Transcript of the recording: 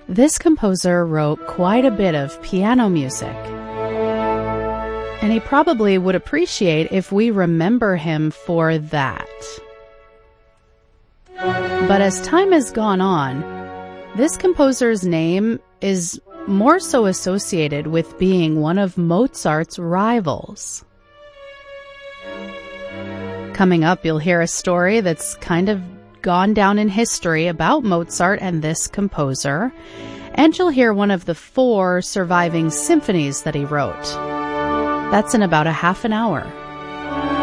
This composer wrote quite a bit of piano music, and he probably would appreciate if we remember him for that. But as time has gone on, this composer's name is more so associated with being one of Mozart's rivals. Coming up, you'll hear a story that's kind of gone down in history about Mozart and this composer, and you'll hear one of the 4 surviving symphonies that he wrote. That's in about a half an hour.